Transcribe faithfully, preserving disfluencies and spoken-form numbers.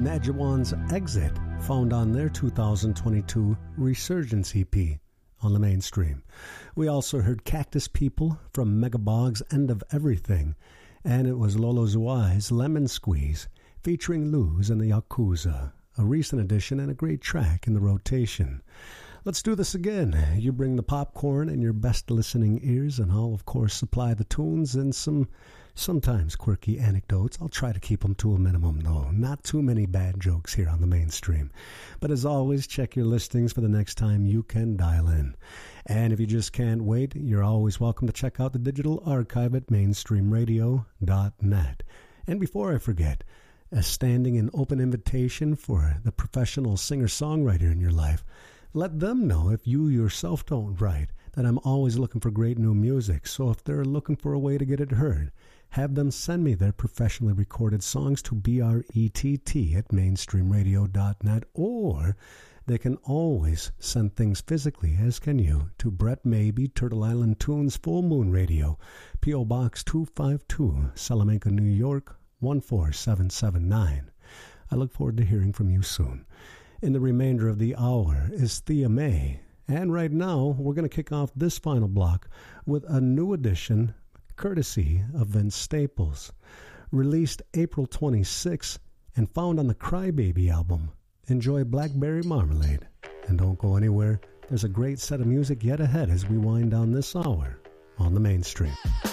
Najuan's Exit, found on their two thousand twenty-two Resurgence E P on the Mainstream. We also heard Cactus People from Megabog's End of Everything, and it was Lolo Zouai's Lemon Squeeze, featuring Luz and the Yakuza, a recent addition and a great track in the rotation. Let's do this again. You bring the popcorn and your best listening ears, and I'll, of course, supply the tunes and some sometimes quirky anecdotes. I'll try to keep them to a minimum, though. Not too many bad jokes here on the Mainstream. But as always, check your listings for the next time you can dial in. And if you just can't wait, you're always welcome to check out the digital archive at mainstream radio dot net. And before I forget, a standing and open invitation for the professional singer-songwriter in your life. Let them know, if you yourself don't write, that I'm always looking for great new music. So if they're looking for a way to get it heard, have them send me their professionally recorded songs to brett at mainstream radio dot net, or they can always send things physically, as can you, to Brett Maybe, Turtle Island Tunes, Full Moon Radio, P O. Box two fifty-two, Salamanca, New York, one four seven seven nine. I look forward to hearing from you soon. In the remainder of the hour is Thea May. And right now, we're going to kick off this final block with a new edition, courtesy of Vince Staples. Released April twenty-sixth and found on the Crybaby album. Enjoy Blackberry Marmalade. And don't go anywhere. There's a great set of music yet ahead as we wind down this hour on the Mainstream.